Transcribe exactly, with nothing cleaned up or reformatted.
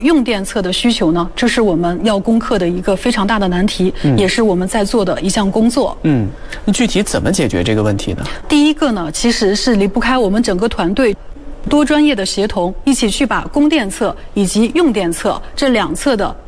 用电侧的需求呢，这是我们要攻克的一个非常大的难题，嗯、也是我们在做的一项工作。 嗯，那具体怎么解决这个问题呢？ 第一个呢，其实是离不开我们整个团队多专业的协同，一起去把供电侧以及用电侧这两侧的